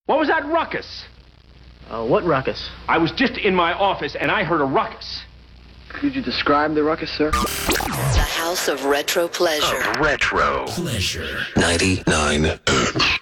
What was that ruckus? What ruckus? I was just in my office and I heard a ruckus. Could you describe the ruckus, sir? The House of Retro Pleasure. Retro Pleasure 99.